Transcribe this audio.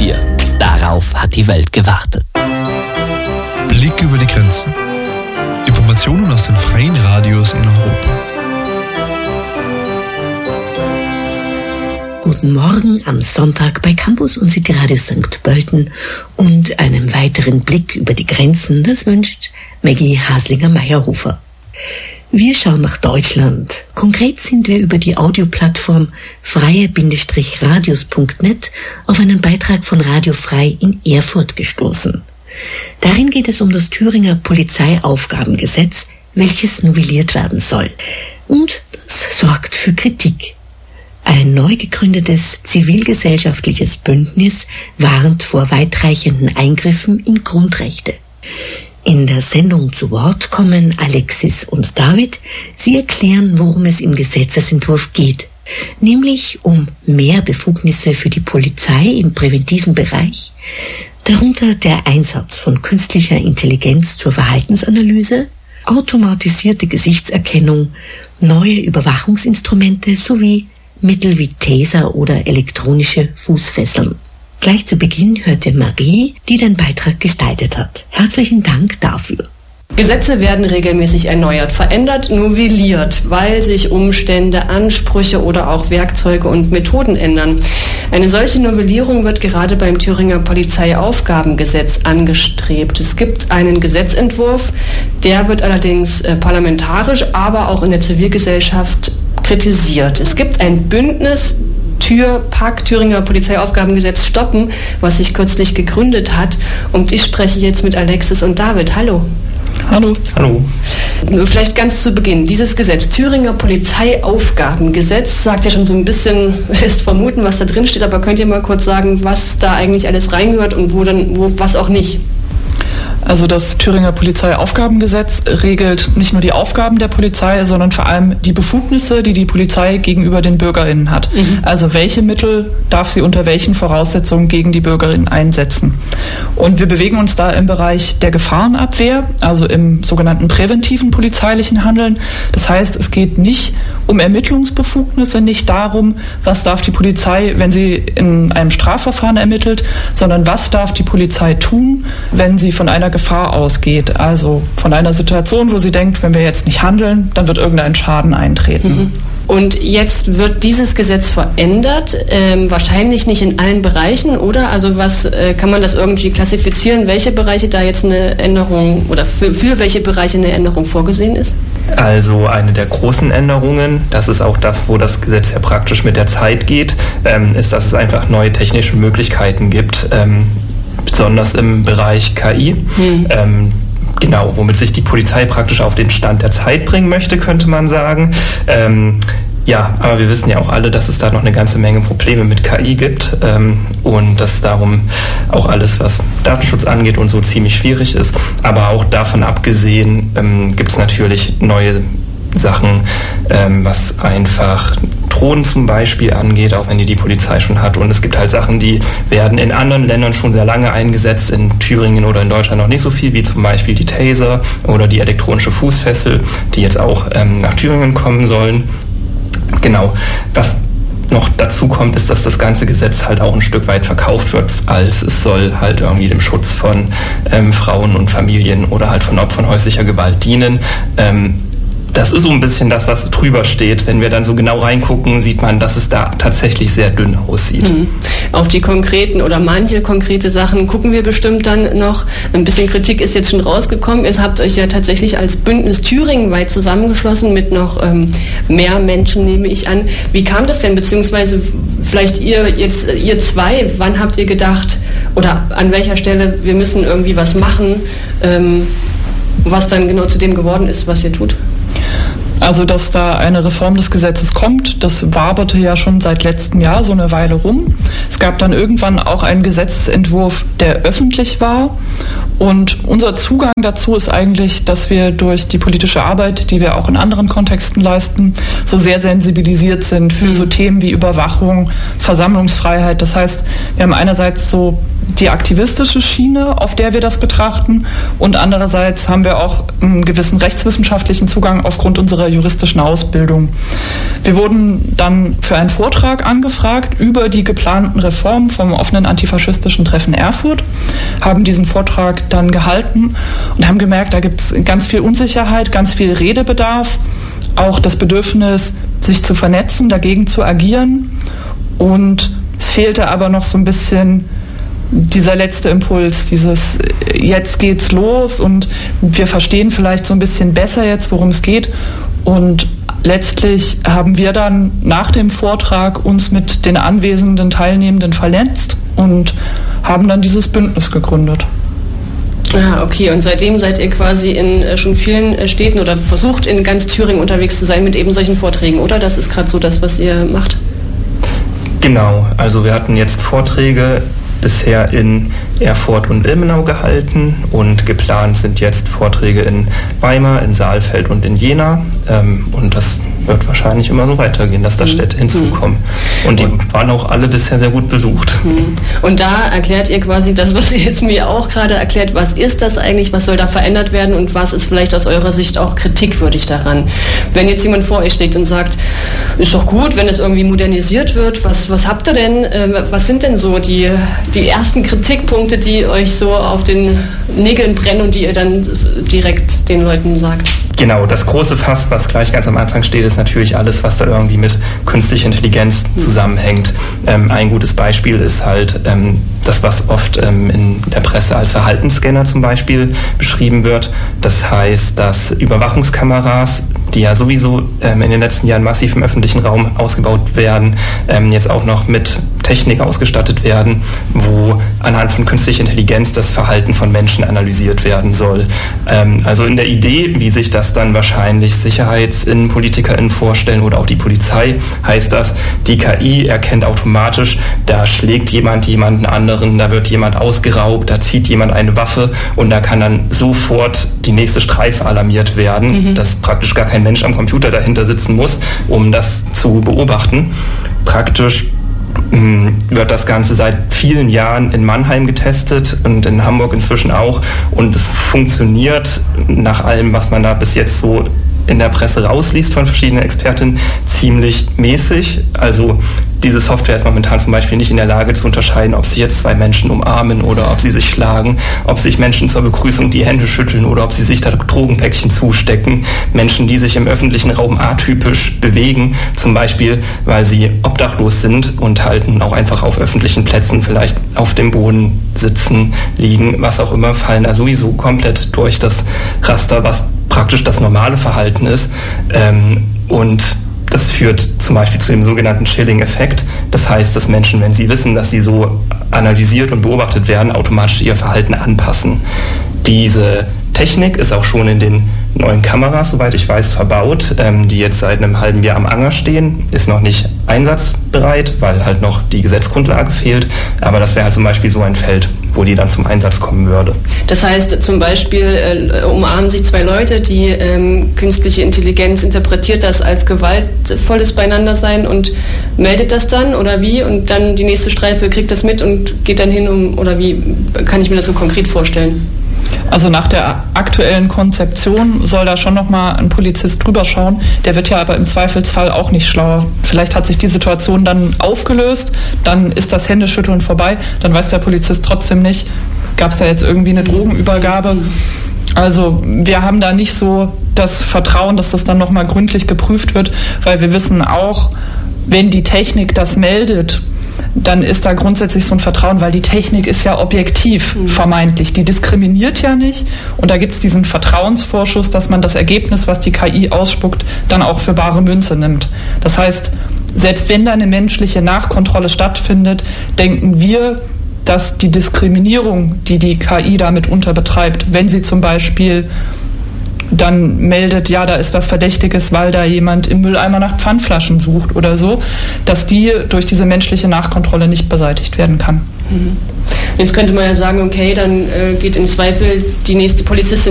4. Darauf hat die Welt gewartet. Blick über die Grenzen. Informationen aus den freien Radios in Europa. Guten Morgen am Sonntag bei Campus und City Radio St. Pölten und einem weiteren Blick über die Grenzen, das wünscht Maggie Haslinger-Meyerhofer. Wir schauen nach Deutschland. Konkret sind wir über die Audioplattform freie-radios.net auf einen Beitrag von Radio Frei in Erfurt gestoßen. Darin geht es um das Thüringer Polizeiaufgabengesetz, welches novelliert werden soll. Und das sorgt für Kritik. Ein neu gegründetes zivilgesellschaftliches Bündnis warnt vor weitreichenden Eingriffen in Grundrechte. In der Sendung zu Wort kommen Alexis und David. Sie erklären, worum es im Gesetzesentwurf geht, nämlich um mehr Befugnisse für die Polizei im präventiven Bereich, darunter der Einsatz von künstlicher Intelligenz zur Verhaltensanalyse, automatisierte Gesichtserkennung, neue Überwachungsinstrumente sowie Mittel wie Taser oder elektronische Fußfesseln. Gleich zu Beginn hörte Marie, die den Beitrag gestaltet hat. Herzlichen Dank dafür. Gesetze werden regelmäßig erneuert, verändert, novelliert, weil sich Umstände, Ansprüche oder auch Werkzeuge und Methoden ändern. Eine solche Novellierung wird gerade beim Thüringer Polizeiaufgabengesetz angestrebt. Es gibt einen Gesetzentwurf, der wird allerdings parlamentarisch, aber auch in der Zivilgesellschaft kritisiert. Es gibt ein Bündnis Thüringer Polizeiaufgabengesetz stoppen, was sich kürzlich gegründet hat. Und ich spreche jetzt mit Alexis und David. Hallo. Hallo. Hallo. Vielleicht ganz zu Beginn. Dieses Gesetz, Thüringer Polizeiaufgabengesetz, sagt ja schon so ein bisschen, lässt vermuten, was da drin steht, aber könnt ihr mal kurz sagen, was da eigentlich alles reingehört und wo was auch nicht? Also das Thüringer Polizeiaufgabengesetz regelt nicht nur die Aufgaben der Polizei, sondern vor allem die Befugnisse, die die Polizei gegenüber den BürgerInnen hat. Also welche Mittel darf sie unter welchen Voraussetzungen gegen die BürgerInnen einsetzen. Und wir bewegen uns da im Bereich der Gefahrenabwehr, also im sogenannten präventiven polizeilichen Handeln. Das heißt, es geht nicht um Ermittlungsbefugnisse, nicht darum, was darf die Polizei, wenn sie in einem Strafverfahren ermittelt, sondern was darf die Polizei tun, wenn sie von einer Gefahr ausgeht, also von einer Situation, wo sie denkt, wenn wir jetzt nicht handeln, dann wird irgendein Schaden eintreten. Und jetzt wird dieses Gesetz verändert, wahrscheinlich nicht in allen Bereichen, oder? Also kann man das irgendwie klassifizieren, welche Bereiche da jetzt eine Änderung oder für welche Bereiche eine Änderung vorgesehen ist? Also eine der großen Änderungen, das ist auch das, wo das Gesetz ja praktisch mit der Zeit geht, ist, dass es einfach neue technische Möglichkeiten gibt, besonders im Bereich KI. Genau, womit sich die Polizei praktisch auf den Stand der Zeit bringen möchte, könnte man sagen. Ja, aber wir wissen ja auch alle, dass es da noch eine ganze Menge Probleme mit KI gibt und dass darum auch alles, was Datenschutz angeht und so, ziemlich schwierig ist. Aber auch davon abgesehen gibt es natürlich neue Sachen, was einfach Drohnen zum Beispiel angeht, auch wenn die Polizei schon hat. Und es gibt halt Sachen, die werden in anderen Ländern schon sehr lange eingesetzt, in Thüringen oder in Deutschland noch nicht so viel, wie zum Beispiel die Taser oder die elektronische Fußfessel, die jetzt auch nach Thüringen kommen sollen. Genau. Was noch dazu kommt, ist, dass das ganze Gesetz halt auch ein Stück weit verkauft wird, als es soll halt irgendwie dem Schutz von Frauen und Familien oder halt von Opfern häuslicher Gewalt dienen. Das ist so ein bisschen das, was drüber steht. Wenn wir dann so genau reingucken, sieht man, dass es da tatsächlich sehr dünn aussieht. Auf die konkreten oder manche konkrete Sachen gucken wir bestimmt dann noch. Ein bisschen Kritik ist jetzt schon rausgekommen. Ihr habt euch ja tatsächlich als Bündnis thüringenweit zusammengeschlossen mit noch mehr Menschen, nehme ich an. Wie kam das denn? Beziehungsweise vielleicht ihr zwei, wann habt ihr gedacht oder an welcher Stelle, wir müssen irgendwie was machen, was dann genau zu dem geworden ist, was ihr tut? Also, dass da eine Reform des Gesetzes kommt, das waberte ja schon seit letztem Jahr so eine Weile rum. Es gab dann irgendwann auch einen Gesetzesentwurf, der öffentlich war. Und unser Zugang dazu ist eigentlich, dass wir durch die politische Arbeit, die wir auch in anderen Kontexten leisten, so sehr sensibilisiert sind für so Themen wie Überwachung, Versammlungsfreiheit. Das heißt, wir haben einerseits so die aktivistische Schiene, auf der wir das betrachten, und andererseits haben wir auch einen gewissen rechtswissenschaftlichen Zugang aufgrund unserer juristischen Ausbildung. Wir wurden dann für einen Vortrag angefragt über die geplanten Reformen vom offenen antifaschistischen Treffen Erfurt, haben diesen Vortrag dann gehalten und haben gemerkt, da gibt es ganz viel Unsicherheit, ganz viel Redebedarf, auch das Bedürfnis, sich zu vernetzen, dagegen zu agieren, und es fehlte aber noch so ein bisschen dieser letzte Impuls, dieses jetzt geht's los und wir verstehen vielleicht so ein bisschen besser jetzt, worum es geht. Und letztlich haben wir dann nach dem Vortrag uns mit den anwesenden Teilnehmenden vernetzt und haben dann dieses Bündnis gegründet. Ah, okay. Und seitdem seid ihr quasi in schon vielen Städten oder versucht in ganz Thüringen unterwegs zu sein mit eben solchen Vorträgen, oder? Das ist gerade so das, was ihr macht? Genau. Also wir hatten jetzt Vorträge bisher in Erfurt und Ilmenau gehalten und geplant sind jetzt Vorträge in Weimar, in Saalfeld und in Jena. Und das wird wahrscheinlich immer so weitergehen, dass da Städte hinzukommen. Und die waren auch alle bisher sehr gut besucht. Und da erklärt ihr quasi das, was ihr jetzt mir auch gerade erklärt. Was ist das eigentlich? Was soll da verändert werden? Und was ist vielleicht aus eurer Sicht auch kritikwürdig daran? Wenn jetzt jemand vor euch steht und sagt, ist doch gut, wenn es irgendwie modernisiert wird. Was habt ihr denn? Was sind denn so die ersten Kritikpunkte, die euch so auf den Nägeln brennen und die ihr dann direkt den Leuten sagt? Genau, das große Fass, was gleich ganz am Anfang steht, ist natürlich alles, was da irgendwie mit künstlicher Intelligenz zusammenhängt. Ein gutes Beispiel ist halt das, was oft in der Presse als Verhaltensscanner zum Beispiel beschrieben wird. Das heißt, dass Überwachungskameras, die ja sowieso in den letzten Jahren massiv im öffentlichen Raum ausgebaut werden, jetzt auch noch mit Technik ausgestattet werden, wo anhand von künstlicher Intelligenz das Verhalten von Menschen analysiert werden soll. Also in der Idee, wie sich das dann wahrscheinlich SicherheitsinnenPolitikerInnen vorstellen oder auch die Polizei, heißt das, die KI erkennt automatisch, da schlägt jemand jemanden anderen, da wird jemand ausgeraubt, da zieht jemand eine Waffe und da kann dann sofort die nächste Streife alarmiert werden, dass praktisch gar kein Mensch am Computer dahinter sitzen muss, um das zu beobachten. Praktisch wird das Ganze seit vielen Jahren in Mannheim getestet und in Hamburg inzwischen auch, und es funktioniert nach allem, was man da bis jetzt so in der Presse rausliest von verschiedenen Expertinnen, ziemlich mäßig. Also diese Software ist momentan zum Beispiel nicht in der Lage zu unterscheiden, ob sich jetzt zwei Menschen umarmen oder ob sie sich schlagen, ob sich Menschen zur Begrüßung die Hände schütteln oder ob sie sich da Drogenpäckchen zustecken. Menschen, die sich im öffentlichen Raum atypisch bewegen, zum Beispiel, weil sie obdachlos sind und halt auch einfach auf öffentlichen Plätzen vielleicht auf dem Boden sitzen, liegen, was auch immer, fallen da sowieso komplett durch das Raster, was praktisch das normale Verhalten ist. Und das führt zum Beispiel zu dem sogenannten Chilling-Effekt. Das heißt, dass Menschen, wenn sie wissen, dass sie so analysiert und beobachtet werden, automatisch ihr Verhalten anpassen. Diese Technik ist auch schon in den neuen Kameras, soweit ich weiß, verbaut, die jetzt seit einem halben Jahr am Anger stehen. Ist noch nicht einsatzbereit, weil halt noch die Gesetzesgrundlage fehlt. Aber das wäre halt zum Beispiel so ein Feld, wo die dann zum Einsatz kommen würde. Das heißt, zum Beispiel umarmen sich zwei Leute, die künstliche Intelligenz interpretiert das als gewaltvolles Beieinandersein und meldet das dann, oder wie? Und dann die nächste Streife kriegt das mit und geht dann hin, oder wie kann ich mir das so konkret vorstellen? Also nach der aktuellen Konzeption soll da schon nochmal ein Polizist drüber schauen. Der wird ja aber im Zweifelsfall auch nicht schlauer. Vielleicht hat sich die Situation dann aufgelöst, dann ist das Händeschütteln vorbei, dann weiß der Polizist trotzdem nicht, gab es da jetzt irgendwie eine Drogenübergabe. Also wir haben da nicht so das Vertrauen, dass das dann nochmal gründlich geprüft wird, weil wir wissen auch, wenn die Technik das meldet, dann ist da grundsätzlich so ein Vertrauen, weil die Technik ist ja objektiv, vermeintlich. Die diskriminiert ja nicht. Und da gibt es diesen Vertrauensvorschuss, dass man das Ergebnis, was die KI ausspuckt, dann auch für bare Münze nimmt. Das heißt, selbst wenn da eine menschliche Nachkontrolle stattfindet, denken wir, dass die Diskriminierung, die die KI damit betreibt, wenn sie zum Beispiel dann meldet, ja, da ist was Verdächtiges, weil da jemand im Mülleimer nach Pfandflaschen sucht oder so, dass die durch diese menschliche Nachkontrolle nicht beseitigt werden kann. Jetzt könnte man ja sagen, okay, dann geht im Zweifel die nächste Polizistin